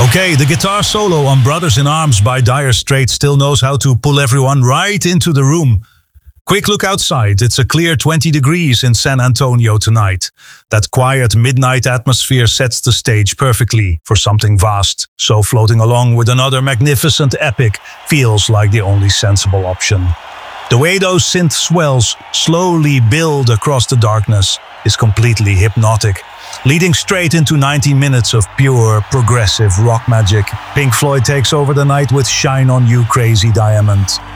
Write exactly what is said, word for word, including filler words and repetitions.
Okay, the guitar solo on Brothers in Arms by Dire Straits still knows how to pull everyone right into the room. Quick look outside, it's a clear twenty degrees in San Antonio tonight. That quiet midnight atmosphere sets the stage perfectly for something vast, so floating along with another magnificent epic feels like the only sensible option. The way those synth swells slowly build across the darkness is completely hypnotic, leading straight into ninety minutes of pure, progressive rock magic. Pink Floyd takes over the night with Shine On You Crazy Diamond.